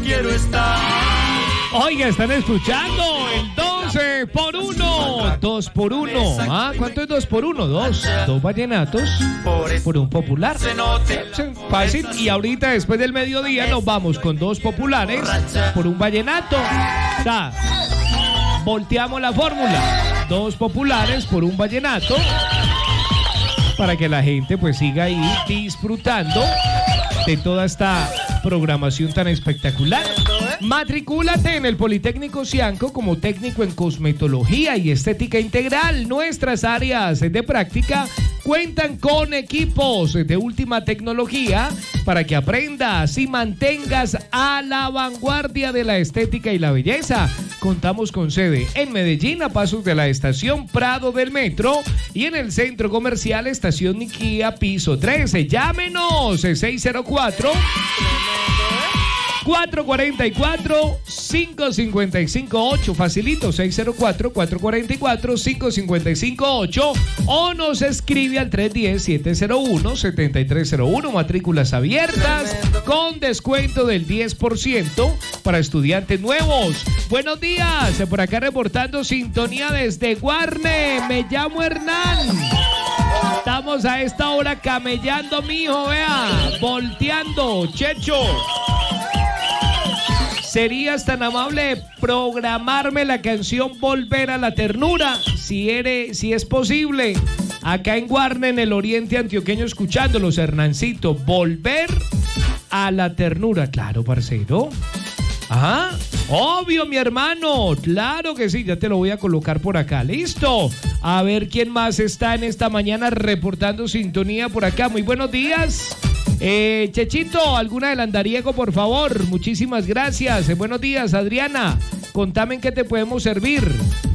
quiero estar. Oiga, están escuchando el 12 por 1. 2 por 1. Ah, ¿cuánto es 2 por 1? Dos vallenatos por un popular. Fácil. Y ahorita, después del mediodía, nos vamos con 2 populares por un vallenato. O sea, volteamos la fórmula. 2 populares por un vallenato. Para que la gente pues siga ahí disfrutando de toda esta programación tan espectacular. Matricúlate en el Politécnico Cianco como técnico en cosmetología y estética integral. Nuestras áreas de práctica cuentan con equipos de última tecnología para que aprendas y mantengas a la vanguardia de la estética y la belleza. Contamos con sede en Medellín, a pasos de la estación Prado del Metro, y en el Centro Comercial Estación Niquía, piso 13. Llámenos 604-444-5558. Facilito, 604-444-5558. O nos escribe al 310-701-7301. Matrículas abiertas con descuento del 10% para estudiantes nuevos. Buenos días, por acá reportando sintonía desde Guarne. Me llamo Hernán. Estamos a esta hora camellando, mijo, vea, volteando, Checho. ¿Serías tan amable de programarme la canción Volver a la Ternura? Si es posible. Acá en Guarne, en el oriente antioqueño, escuchándolos, Hernancito. Volver a la Ternura. Claro, parcero. Ajá. Obvio, mi hermano. Claro que sí, ya te lo voy a colocar por acá. Listo. A ver quién más está en esta mañana reportando sintonía por acá. Muy buenos días. Chechito, ¿algún adelantariego, por favor? Muchísimas gracias. Buenos días, Adriana. Contame en qué te podemos servir.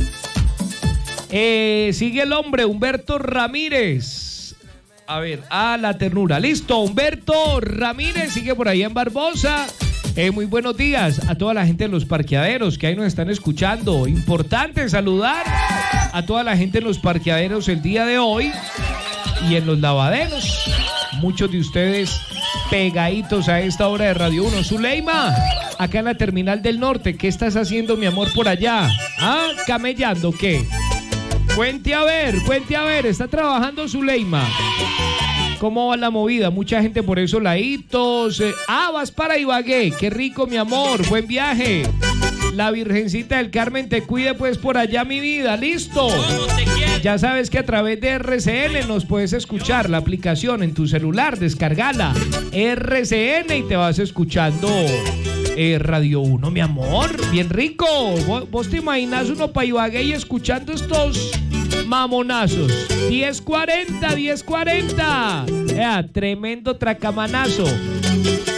Sigue el hombre, Humberto Ramírez. A ver, a la ternura. Listo, Humberto Ramírez sigue por ahí en Barbosa. Muy buenos días a toda la gente de los parqueaderos que ahí nos están escuchando. Importante saludar a toda la gente en los parqueaderos el día de hoy y en los lavaderos. Muchos de ustedes pegaditos a esta hora de Radio 1. Zuleima, acá en la Terminal del Norte, ¿qué estás haciendo, mi amor, por allá? ¿Ah? ¿Camellando qué? Cuente a ver, ¿está trabajando Zuleima? ¿Cómo va la movida? Mucha gente por esos laditos. Vas para Ibagué, qué rico, mi amor, buen viaje. La Virgencita del Carmen te cuide pues por allá, mi vida. Listo. Ya sabes que a través de RCN nos puedes escuchar, la aplicación en tu celular, descargala, RCN, y te vas escuchando Radio 1, mi amor, bien rico. ¿Vos te imaginas uno para Ibagué y escuchando estos mamonazos? 10:40. Tremendo tracamanazo.